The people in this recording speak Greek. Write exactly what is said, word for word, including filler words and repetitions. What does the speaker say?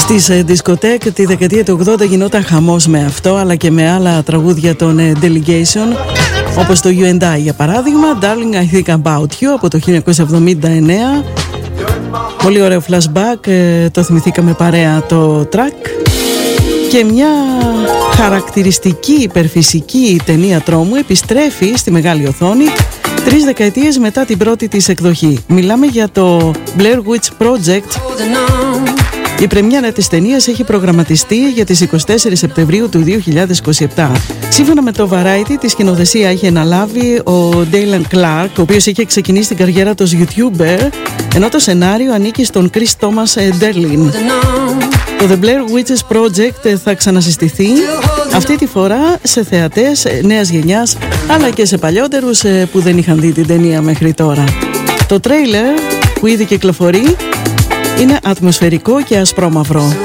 Στις δισκοτέκ τη δεκαετία του ογδόντα γινόταν χαμός με αυτό, αλλά και με άλλα τραγούδια των Delegation, όπως το You and I για παράδειγμα, Darling I Think About You από το χίλια εννιακόσια εβδομήντα εννέα. Πολύ ωραίο flashback, το θυμηθήκαμε παρέα το track. Και μια χαρακτηριστική υπερφυσική ταινία τρόμου επιστρέφει στη μεγάλη οθόνη τρεις δεκαετίες μετά την πρώτη της εκδοχή. Μιλάμε για το Blair Witch Project. Η πρεμιέρα της ταινίας έχει προγραμματιστεί για τις εικοστή τέταρτη Σεπτεμβρίου του δύο χιλιάδες είκοσι επτά. Σύμφωνα με το Variety, τη σκηνοθεσία είχε αναλάβει ο Dylan Clark, ο οποίος είχε ξεκινήσει την καριέρα του ως YouTuber, ενώ το σενάριο ανήκει στον Chris Thomas Derlin. Το The Blair Witches Project θα ξανασυστηθεί, αυτή τη φορά σε θεατές νέας γενιάς, αλλά και σε παλιότερους που δεν είχαν δει την ταινία μέχρι τώρα. Το τρέιλερ που ήδη κυκλοφορεί είναι ατμοσφαιρικό και ασπρόμαυρο.